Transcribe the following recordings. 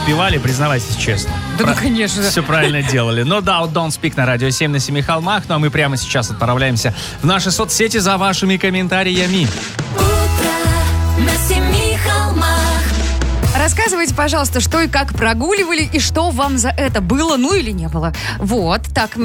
успевали, признавайтесь честно. Да, ну, конечно. Все правильно делали. No Doubt, Don't Speak на Радио 7 на Семи холмах. Ну, а мы прямо сейчас отправляемся в наши соцсети за вашими комментариями. Утро на Семи холмах. Рассказывайте, пожалуйста, что и как прогуливали, и что вам за это было, ну или не было. Вот, так,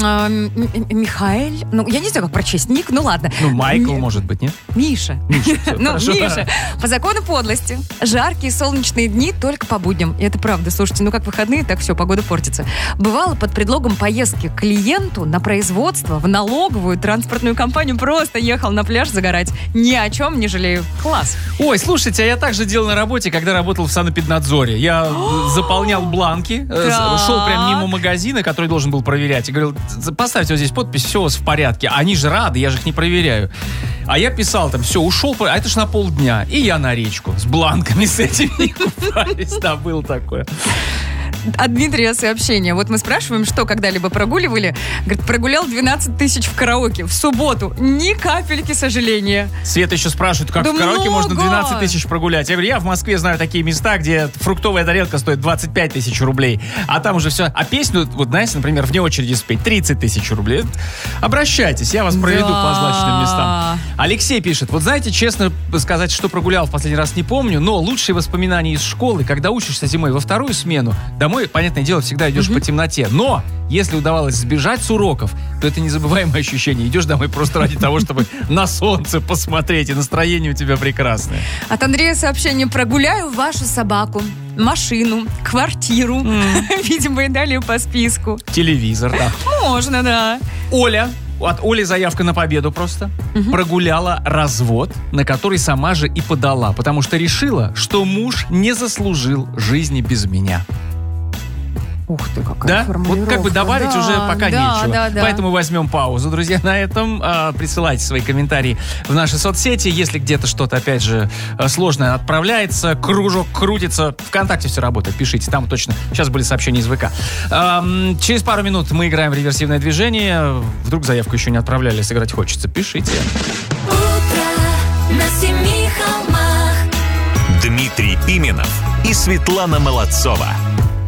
Михаил, ну, я не знаю, как прочесть ник, ну ладно. Ну, Майкл, может быть, нет? Миша. Ну, хорошо. Миша. По закону подлости. Жаркие солнечные дни только по будням. И это правда. Слушайте, ну как выходные, так все, погода портится. Бывало, под предлогом поездки к клиенту на производство, в налоговую, транспортную компанию просто ехал на пляж загорать. Ни о чем не жалею. Класс. Ой, слушайте, а я так же делал на работе, когда работал в санэпиднадзоре. Я заполнял бланки, шел прям мимо магазина, который должен был проверять, и говорил: поставьте вот здесь подпись, все у вас в порядке. Они же рады, я же их не проверяю. А я писал там: все, ушел, а это ж на полдня. И я на речку с бланками, с этими купались. Да, было такое. От Дмитрия сообщение. Вот мы спрашиваем, что когда-либо прогуливали. Говорит, прогулял 12 тысяч в караоке в субботу. Ни капельки сожаления. Света еще спрашивает, как да в караоке много. можно 12 тысяч прогулять. Я говорю, я в Москве знаю такие места, где фруктовая тарелка стоит 25 тысяч рублей. А там уже все. А песню, вот знаете, например, вне очереди спеть 30 тысяч рублей. Обращайтесь, я вас проведу по злачным местам. Алексей пишет, вот знаете, честно сказать, что прогулял в последний раз, не помню, но лучшие воспоминания из школы, когда учишься зимой во вторую смену, домой, понятное дело, всегда идешь по темноте. Но если удавалось сбежать с уроков, то это незабываемое ощущение. Идешь домой просто ради того, чтобы на солнце посмотреть, и настроение у тебя прекрасное. От Андрея сообщение. Прогуляю вашу собаку, машину, квартиру. Видимо, и далее по списку. Телевизор, да. Можно, да. Оля. От Оли заявка на победу просто. Прогуляла развод, на который сама же и подала, потому что решила, что муж не заслужил жизни без меня. Ух ты, какая формулировка. Вот как бы добавить уже пока нечего. Да. Поэтому возьмем паузу, друзья, на этом. Присылайте свои комментарии в наши соцсети. Если где-то что-то, опять же, сложное отправляется, кружок крутится, ВКонтакте все работает, пишите, там точно. Сейчас были сообщения из ВК. Через пару минут мы играем в реверсивное движение. Вдруг заявку еще не отправляли, сыграть хочется. Пишите. Утро на Семи холмах. Дмитрий Пименов и Светлана Молодцова.